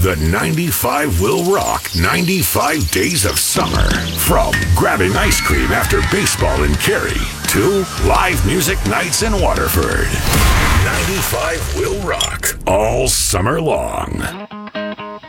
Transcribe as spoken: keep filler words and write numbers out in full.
The ninety-five will rock ninety-five days of summer. From grabbing ice cream after baseball in Cary to live music nights in Waterford. ninety-five will rock all summer long.